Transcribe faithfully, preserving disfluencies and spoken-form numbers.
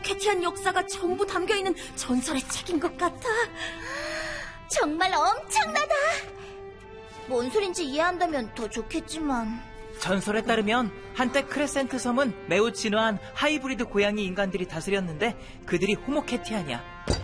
호모캐티안 역사가 전부 담겨있는 전설의 책인 것 같아. 정말 엄청나다. 뭔 소린지 이해한다면 더 좋겠지만. 전설에 따르면 한때 크레센트 섬은 매우 진화한 하이브리드 고양이 인간들이 다스렸는데 그들이 호모캐티안이야.